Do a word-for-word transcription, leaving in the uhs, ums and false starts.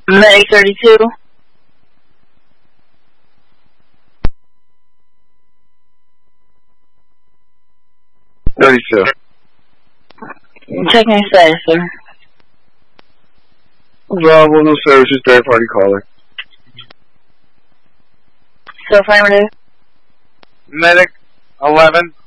Medic thirty-two. thirty-two. Checking your status, sir. Available, no services, third party caller. So affirmative. Medic eleven.